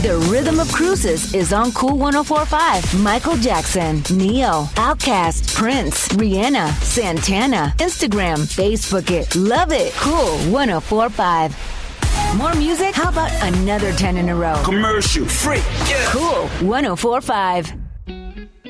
The Rhythm of Cruises is on Cool 104.5. Michael Jackson, Neo, Outkast, Prince, Rihanna, Santana. Instagram, Facebook it. Love it. Cool 104.5. More music? How about another 10 in a row? Commercial free. Yeah. Cool 104.5.